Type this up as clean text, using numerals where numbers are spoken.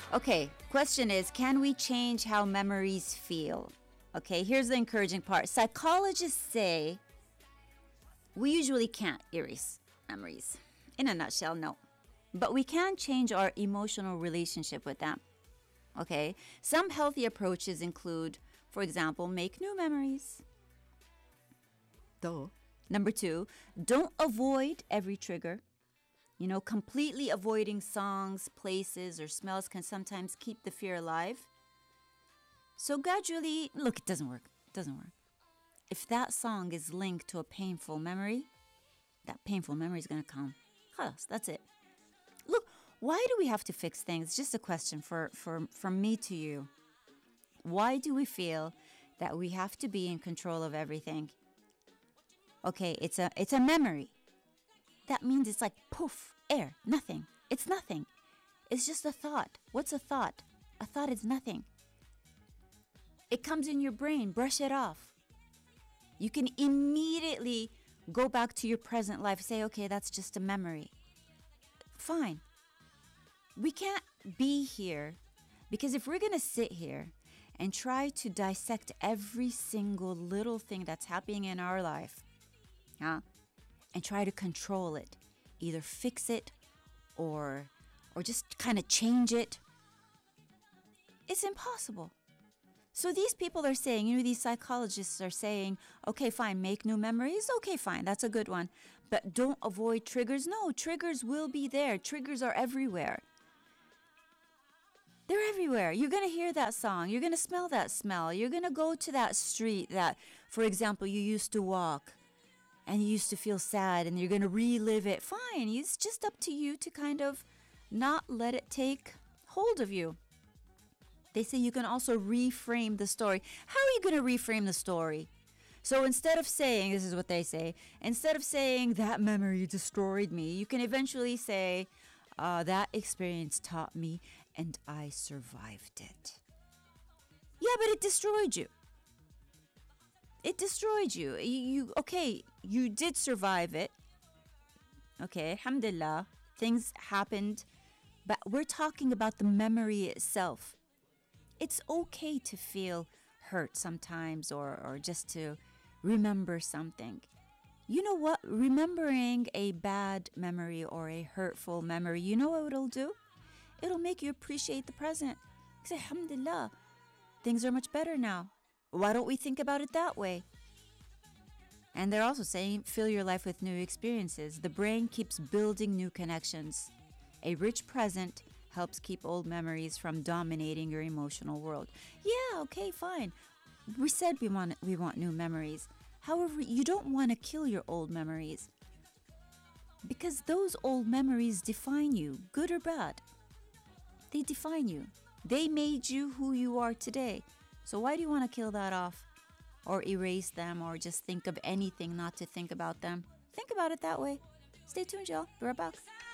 Okay, question is, can we change how memories feel? Okay, here's the encouraging part. Psychologists say we usually can't erase memories. In a nutshell, no. But we can change our emotional relationship with them. Okay, some healthy approaches include, for example, make new memories. Duh. Number 2, don't avoid every trigger. You know, completely avoiding songs, places, or smells can sometimes keep the fear alive. So gradually, look, it doesn't work. It doesn't work. If that song is linked to a painful memory, that painful memory is going to come. Khalas, that's it. Look, why do we have to fix things? Just a question from me to you. Why do we feel that we have to be in control of everything? Okay, it's a memory. That means it's like poof, air, nothing. It's nothing. It's just a thought. What's a thought? A thought is nothing. It comes in your brain. Brush it off. You can immediately go back to your present life. Say, okay, that's just a memory. Fine. We can't be here because if we're going to sit here and try to dissect every single little thing that's happening in our life, and try to control it, either fix it or just kind of change it, it's impossible. So these people are saying, these psychologists are saying, okay, fine, make new memories. Okay, fine, that's a good one. But don't avoid triggers. No, triggers will be there. Triggers are everywhere. They're everywhere. You're going to hear that song. You're going to smell that smell. You're going to go to that street that, for example, you used to walk and you used to feel sad and you're going to relive it. Fine. It's just up to you to kind of not let it take hold of you. They say you can also reframe the story. How are you going to reframe the story? So instead of saying, this is what they say, instead of saying that memory destroyed me, you can eventually say, that experience taught me and I survived it. Yeah, but it destroyed you. It destroyed you. You did survive it. Okay, alhamdulillah, things happened, but we're talking about the memory itself. It's okay to feel hurt sometimes or just to remember something. You know what? Remembering a bad memory or a hurtful memory, you know what it'll do? It'll make you appreciate the present. Say, alhamdulillah, things are much better now. Why don't we think about it that way? And they're also saying, fill your life with new experiences. The brain keeps building new connections. A rich present helps keep old memories from dominating your emotional world. Yeah, okay, fine. We said we want new memories. However, you don't want to kill your old memories because those old memories define you, good or bad. They define you. They made you who you are today. So why do you want to kill that off or erase them or just think of anything not to think about them? Think about it that way. Stay tuned, y'all. Be right back.